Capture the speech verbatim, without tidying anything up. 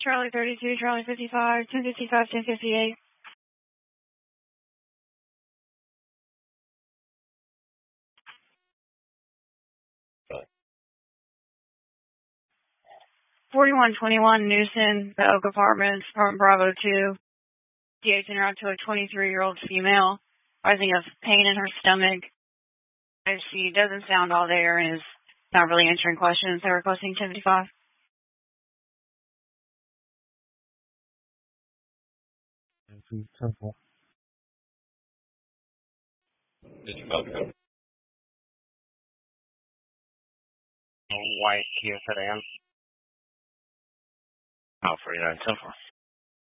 Charlie thirty-two, Charlie fifty-five, ten fifty-five, ten fifty-eight. forty-one twenty-one Newson, the Oak Apartments, from Bravo two. D H interrupt to a twenty-three-year-old female, rising of pain in her stomach. If she doesn't sound all there and is not really answering questions, they're requesting ten fifty-five. Temple. White Kia sedan. Oh, forty-nine Temple.